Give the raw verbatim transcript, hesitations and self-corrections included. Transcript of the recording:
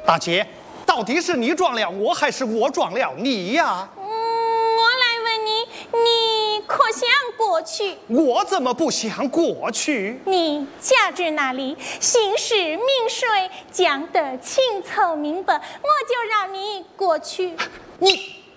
大姐，到底是你撞了我，还是我撞了你呀？ 嗯，我来问你，你可想过去？ 我怎么不想过去？ 你家住哪里？姓氏名谁？讲得清楚明白，我就让你过去。 你。